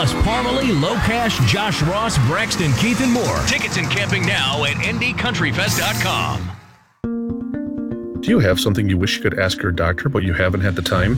Ross Parmalee, Low Cash, Josh Ross, Braxton, Keith, and more. Tickets and camping now at ndcountryfest.com. Do you have something you wish you could ask your doctor, but you haven't had the time?